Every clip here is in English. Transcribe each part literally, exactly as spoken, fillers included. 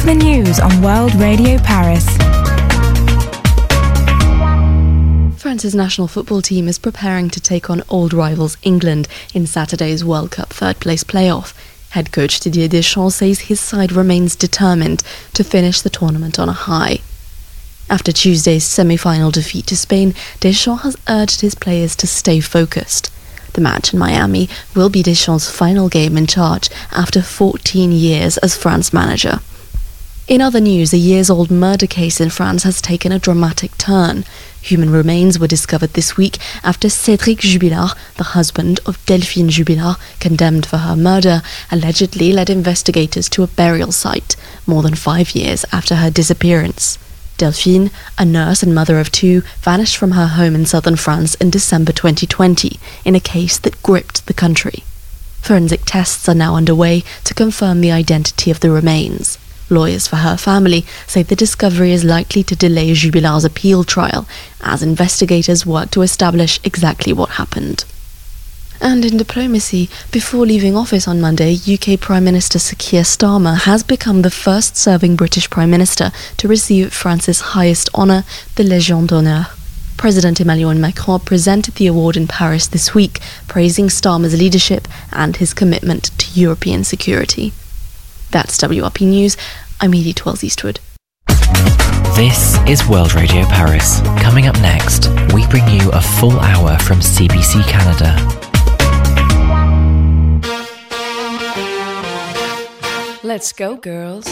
to the news on World Radio Paris. France's national football team is preparing to take on old rivals England in Saturday's World Cup third-place playoff. Head coach Didier Deschamps says his side remains determined to finish the tournament on a high. After Tuesday's semi-final defeat to Spain, Deschamps has urged his players to stay focused. The match in Miami will be Deschamps' final game in charge after fourteen years as France manager. In other news, a years-old murder case in France has taken a dramatic turn. Human remains were discovered this week after Cédric Jubilard, the husband of Delphine Jubilard, condemned for her murder, allegedly led investigators to a burial site more than five years after her disappearance. Delphine, a nurse and mother of two, vanished from her home in southern France in December twenty twenty in a case that gripped the country. Forensic tests are now underway to confirm the identity of the remains. Lawyers for her family say the discovery is likely to delay Jubilard's appeal trial as investigators work to establish exactly what happened. And in diplomacy, before leaving office on Monday, U K Prime Minister Sir Keir Starmer has become the first serving British Prime Minister to receive France's highest honour, the Légion d'honneur. President Emmanuel Macron presented the award in Paris this week, praising Starmer's leadership and his commitment to European security. That's W R P News. I'm Edie Twells-Eastwood. This is World Radio Paris. Coming up next, we bring you a full hour from C B C Canada. Let's go, girls.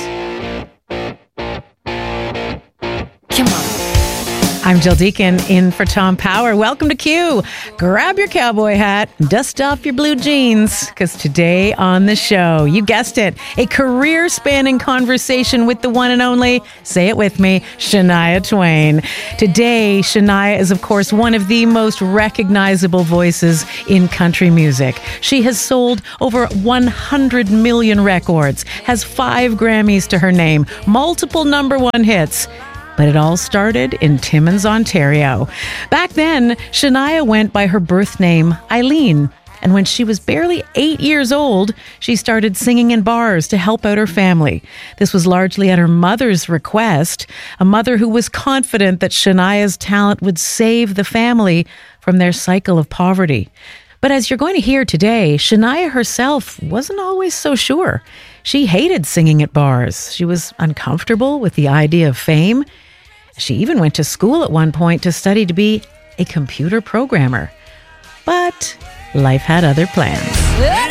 Come on. I'm Jill Deacon, in for Tom Power. Welcome to Q. Grab your cowboy hat, dust off your blue jeans, because today on the show, you guessed it, a career-spanning conversation with the one and only, say it with me, Shania Twain. Today, Shania is, of course, one of the most recognizable voices in country music. She has sold over one hundred million records, has five Grammys to her name, multiple number one hits. But it all started in Timmins, Ontario. Back then, Shania went by her birth name, Eileen. And when she was barely eight years old, she started singing in bars to help out her family. This was largely at her mother's request, a mother who was confident that Shania's talent would save the family from their cycle of poverty. But as you're going to hear today, Shania herself wasn't always so sure. She hated singing at bars. She was uncomfortable with the idea of fame. She even went to school at one point to study to be a computer programmer. But life had other plans.